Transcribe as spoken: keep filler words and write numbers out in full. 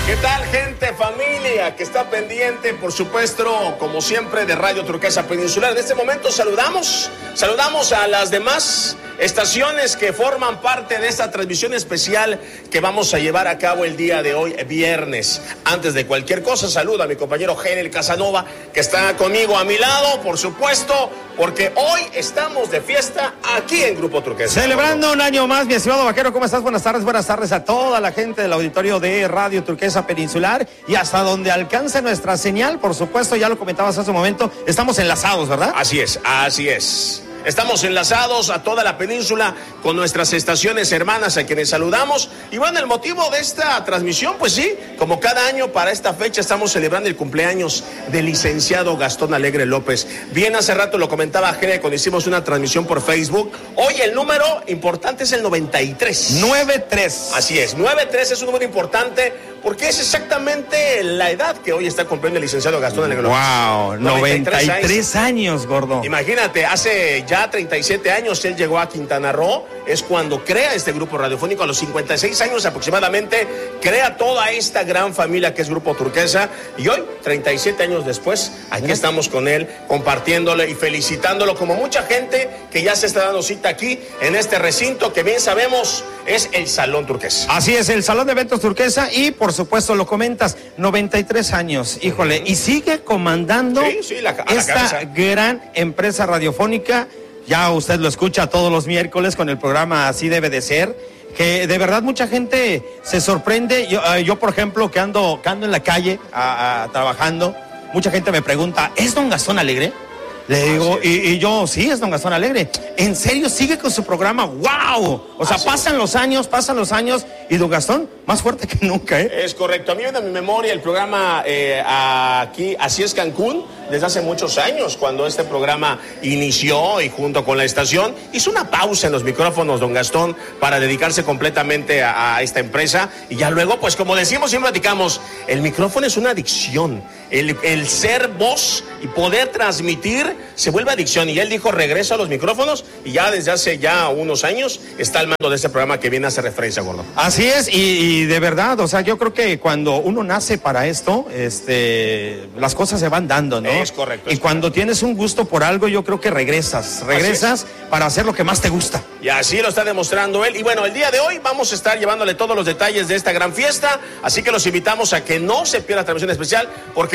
¿Qué tal, gente, familia que está pendiente, por supuesto, como siempre, de Radio Turquesa Peninsular? En este momento saludamos, saludamos a las demás estaciones que forman parte de esta transmisión especial que vamos a llevar a cabo el día de hoy, viernes. Antes de cualquier cosa, saludo a mi compañero Genel Casanova, que está conmigo a mi lado, por supuesto, porque hoy estamos de fiesta aquí en Grupo Turquesa. Celebrando un año más, mi estimado vaquero, ¿cómo estás? Buenas tardes, buenas tardes a toda la gente del auditorio de Radio Turquesa Peninsular y hasta donde alcance nuestra señal, por supuesto, ya lo comentabas hace un momento, estamos enlazados, ¿verdad? Así es, así es. Estamos enlazados a toda la península con nuestras estaciones hermanas a quienes saludamos. Y bueno, el motivo de esta transmisión, pues sí, como cada año para esta fecha estamos celebrando el cumpleaños del licenciado Gastón Alegre López. Bien, hace rato lo comentaba Gene cuando hicimos una transmisión por Facebook. Hoy el número importante es el noventa y tres. noventa y tres. Así es, noventa y tres es un número importante porque es exactamente la edad que hoy está cumpliendo el licenciado Gastón Alegre López. Wow, noventa y tres años, gordo. Imagínate, hace ya treinta y siete años él llegó a Quintana Roo, es cuando crea este grupo radiofónico. A los cincuenta y seis años aproximadamente crea toda esta gran familia que es Grupo Turquesa, y hoy, treinta y siete años después, aquí estamos con él, compartiéndole y felicitándolo, como mucha gente que ya se está dando cita aquí en este recinto que bien sabemos es el Salón Turquesa. Así es, el Salón de Eventos Turquesa, y por supuesto lo comentas, noventa y tres años, híjole, y sigue comandando sí, sí, la, a esta la gran empresa radiofónica. Ya usted lo escucha todos los miércoles con el programa Así Debe de Ser, que de verdad mucha gente se sorprende. Yo, uh, yo por ejemplo, que ando, que ando en la calle a, a, trabajando, mucha gente me pregunta, ¿es don Gastón Alegre? Le digo, y, y yo, sí, es don Gastón Alegre. ¿En serio sigue con su programa? ¡Wow! O sea, pasan los años, pasan los años, y don Gastón, más fuerte que nunca, ¿eh? Es correcto. A mí viene a mi memoria el programa eh, aquí, Así es Cancún, desde hace muchos años, cuando este programa inició y junto con la estación, hizo una pausa en los micrófonos, don Gastón, para dedicarse completamente a, a esta empresa. Y ya luego, pues como decimos, siempre platicamos, el micrófono es una adicción. El, el ser voz y poder transmitir se vuelve adicción, y él dijo regreso a los micrófonos, y ya desde hace ya unos años está al mando de este programa que viene a hacer referencia, gordo. Así es, y, y de verdad, o sea, yo creo que cuando uno nace para esto, este, las cosas se van dando, ¿no? Es correcto. Es y cuando correcto. Tienes un gusto por algo, yo creo que regresas, regresas para hacer lo que más te gusta. Y así lo está demostrando él. Y bueno, el día de hoy vamos a estar llevándole todos los detalles de esta gran fiesta, así que los invitamos a que no se pierda la transmisión especial, porque